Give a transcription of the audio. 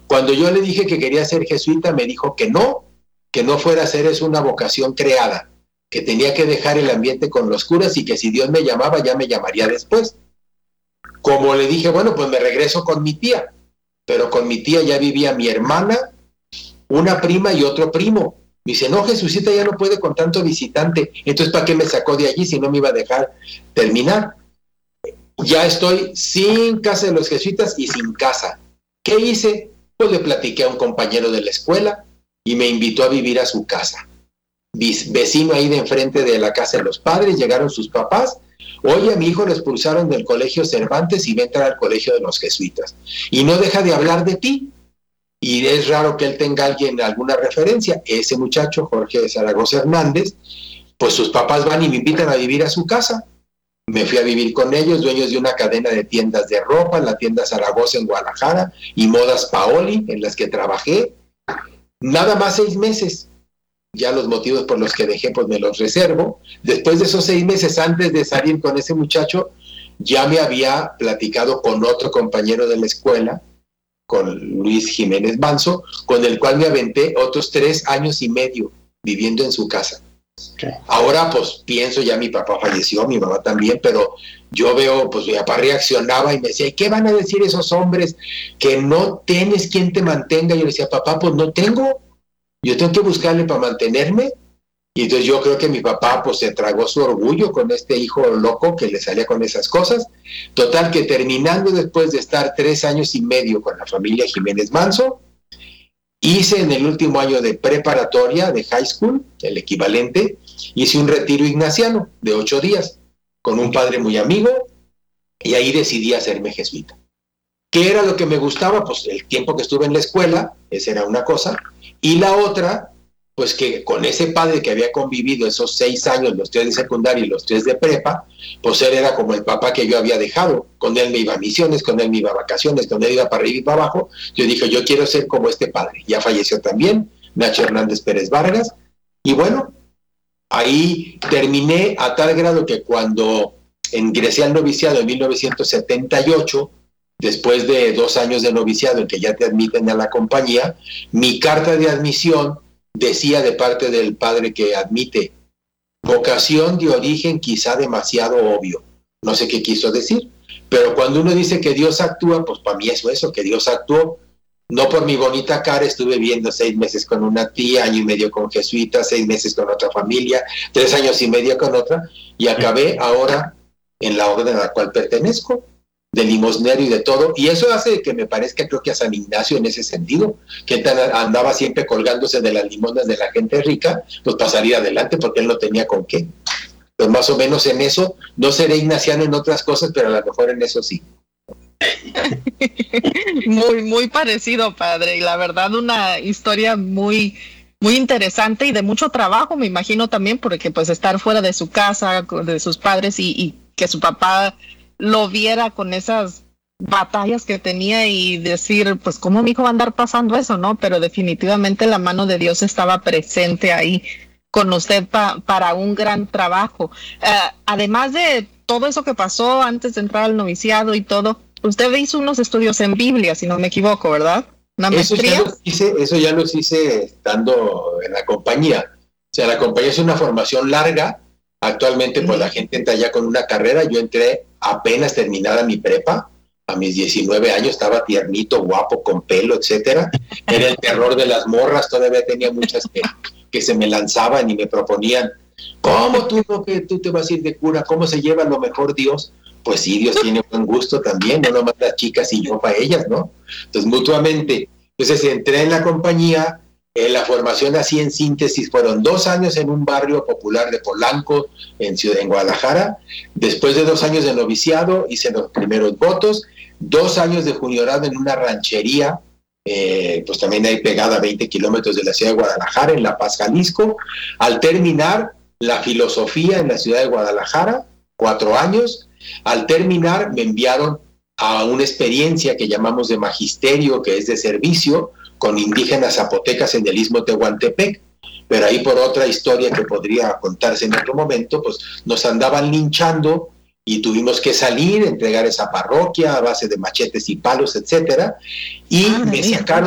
Cuando yo le dije que quería ser jesuita, me dijo que no fuera a ser eso una vocación creada, que tenía que dejar el ambiente con los curas y que si Dios me llamaba, ya me llamaría después. Como le dije, bueno, pues me regreso con mi tía, pero con mi tía ya vivía mi hermana, una prima y otro primo. Me dice, no, Jesucita ya no puede con tanto visitante, entonces ¿para qué me sacó de allí si no me iba a dejar terminar? Ya estoy sin casa de los jesuitas y sin casa. ¿Qué hice? Pues le platiqué a un compañero de la escuela y me invitó a vivir a su casa. Vecino ahí de enfrente de la casa de los padres, llegaron sus papás. Oye, a mi hijo lo expulsaron del colegio Cervantes y va a entrar al colegio de los jesuitas. Y no deja de hablar de ti. Y es raro que él tenga alguna referencia. Ese muchacho, Jorge Zaragoza Hernández, pues sus papás van y me invitan a vivir a su casa. Me fui a vivir con ellos, dueños de una cadena de tiendas de ropa, la tienda Zaragoza en Guadalajara, y Modas Paoli, en las que trabajé. Nada más 6 meses. Ya los motivos por los que dejé, pues me los reservo. Después de esos 6 meses, antes de salir con ese muchacho, ya me había platicado con otro compañero de la escuela, con Luis Jiménez Banzo, con el cual me aventé otros 3 años y medio viviendo en su casa. Okay. Ahora pues pienso, ya mi papá falleció, mi mamá también, pero yo veo, pues mi papá reaccionaba y me decía, ¿y qué van a decir esos hombres que no tienes quien te mantenga? Y yo le decía, papá, pues no tengo, yo tengo que buscarle para mantenerme. Y entonces yo creo que mi papá pues se tragó su orgullo con este hijo loco que le salía con esas cosas. Total que terminando después de estar 3 años y medio con la familia Jiménez Manso, hice en el último año de preparatoria, de high school, el equivalente, hice un retiro ignaciano de 8 días con un padre muy amigo y ahí decidí hacerme jesuita. ¿Qué era lo que me gustaba? Pues el tiempo que estuve en la escuela, esa era una cosa, y la otra, pues que con ese padre que había convivido esos 6 años, los 3 de secundaria y los 3 de prepa, pues él era como el papá que yo había dejado. Con él me iba a misiones, con él me iba a vacaciones, con él iba para arriba y para abajo. Yo dije, yo quiero ser como este padre. Ya falleció también, Nacho Hernández Pérez Vargas. Y bueno, ahí terminé a tal grado que cuando ingresé al noviciado en 1978, después de 2 años de noviciado en que ya te admiten a la compañía, mi carta de admisión decía de parte del padre que admite, vocación de origen quizá demasiado obvio. No sé qué quiso decir, pero cuando uno dice que Dios actúa, pues para mí es eso, que Dios actuó. No por mi bonita cara, estuve viviendo 6 meses con una tía, 1 año y medio con jesuitas, 6 meses con otra familia, 3 años y medio con otra, y acabé ahora en la orden a la cual pertenezco, de limosnero y de todo, y eso hace que me parezca, creo que a San Ignacio en ese sentido, que andaba siempre colgándose de las limonas de la gente rica, pues para salir adelante, porque él no tenía con qué. Pues más o menos en eso, no seré ignaciano en otras cosas, pero a lo mejor en eso sí. Muy parecido, padre, y la verdad una historia muy interesante y de mucho trabajo, me imagino también, porque pues estar fuera de su casa, de sus padres y que su papá lo viera con esas batallas que tenía y decir, pues cómo mi hijo va a andar pasando eso, ¿no? Pero definitivamente la mano de Dios estaba presente ahí con usted para un gran trabajo. Además de todo eso que pasó antes de entrar al noviciado y todo, usted hizo unos estudios en Biblia, si no me equivoco, ¿verdad? ¿Una maestría? Eso ya los hice estando en la compañía. O sea, la compañía es una formación larga. Actualmente, pues la gente entra ya con una carrera. Yo entré apenas terminada mi prepa, a mis 19 años, estaba tiernito, guapo, con pelo, etcétera. Era el terror de las morras, todavía tenía muchas que se me lanzaban y me proponían, ¿cómo tú te vas a ir de cura? ¿Cómo se lleva lo mejor Dios? Pues sí, Dios tiene buen gusto también, no nomás las chicas y yo para ellas, ¿no? Entonces, mutuamente. Entonces, entré en la compañía. La formación así en síntesis fueron 2 años en un barrio popular de Polanco, en Guadalajara. Después de 2 años de noviciado hice los primeros votos, 2 años de juniorado en una ranchería, pues también ahí pegada a 20 kilómetros de la ciudad de Guadalajara, en La Paz, Jalisco. Al terminar la filosofía en la ciudad de Guadalajara, 4 años. Al terminar me enviaron a una experiencia que llamamos de magisterio, que es de servicio, con indígenas zapotecas en el Istmo Tehuantepec, pero ahí por otra historia que podría contarse en otro momento, pues nos andaban linchando y tuvimos que salir, entregar esa parroquia a base de machetes y palos, etcétera, y me sacaron